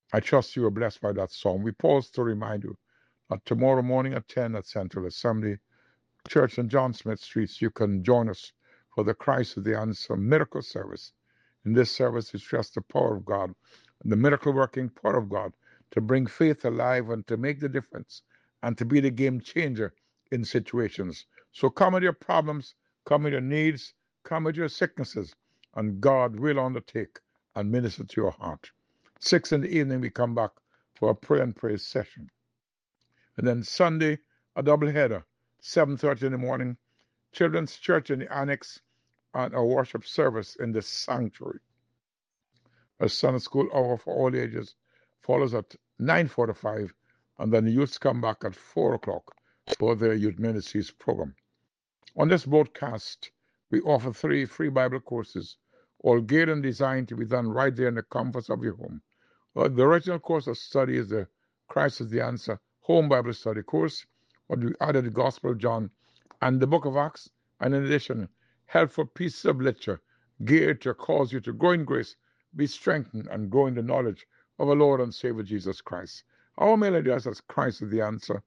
I trust you are blessed by that song. We pause to remind you that tomorrow morning at 10 at Central Assembly Church on John Smith Street, you can join us for the Christ of the Answer miracle service. In this service, it's just the power of God, the miracle working power of God to bring faith alive and to make the difference and to be the game changer in situations. So come with your problems, come with your needs, come with your sicknesses, and God will undertake and minister to your heart. 6 in the evening, we come back for a prayer and praise session. And then Sunday, a double header, 7:30 in the morning, Children's Church in the Annex, and a worship service in the sanctuary. A Sunday school hour for all ages follows at 9:45, and then the youths come back at 4 o'clock for their youth ministries program. On this broadcast, we offer 3 free Bible courses, all geared and designed to be done right there in the comforts of your home. The original course of study is the Christ is the Answer Home Bible Study course, but we added the Gospel of John and the Book of Acts, and in addition, helpful pieces of literature geared to cause you to grow in grace, be strengthened, and grow in the knowledge of our Lord and Savior Jesus Christ. Our mail address is Christ is the Answer,